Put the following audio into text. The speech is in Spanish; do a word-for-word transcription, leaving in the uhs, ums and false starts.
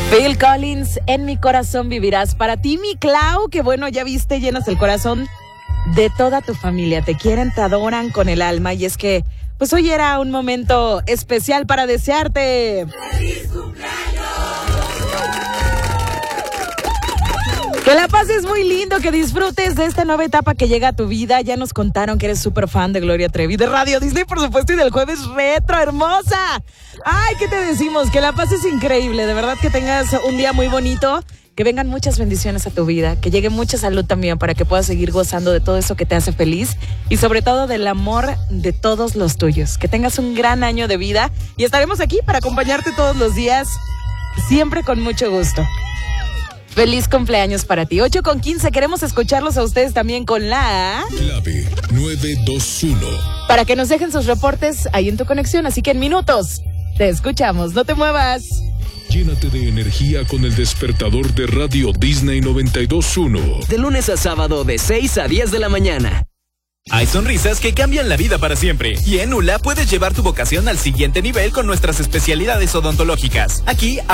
Phil Collins, En mi corazón vivirás. Para ti, mi Clau, que bueno, ya viste, llenas el corazón de toda tu familia. Te quieren, te adoran con el alma. Y es que, pues hoy era un momento especial para desearte ¡feliz cumpleaños! Que la pases muy lindo, que disfrutes de esta nueva etapa que llega a tu vida. Ya nos contaron que eres súper fan de Gloria Trevi, de Radio Disney, por supuesto, y del Jueves Retro, hermosa. Ay, ¿qué te decimos? Que la pases increíble, de verdad que tengas un día muy bonito, que vengan muchas bendiciones a tu vida, que llegue mucha salud también para que puedas seguir gozando de todo eso que te hace feliz y sobre todo del amor de todos los tuyos. Que tengas un gran año de vida y estaremos aquí para acompañarte todos los días, siempre con mucho gusto. Feliz cumpleaños para ti. ocho con quince, queremos escucharlos a ustedes también con la clave nueve dos uno. Para que nos dejen sus reportes ahí en tu conexión, así que en minutos te escuchamos, no te muevas. Llénate de energía con el despertador de Radio Disney noventa y dos punto uno. De lunes a sábado de seis a diez de la mañana. Hay sonrisas que cambian la vida para siempre. Y en ULA puedes llevar tu vocación al siguiente nivel con nuestras especialidades odontológicas. Aquí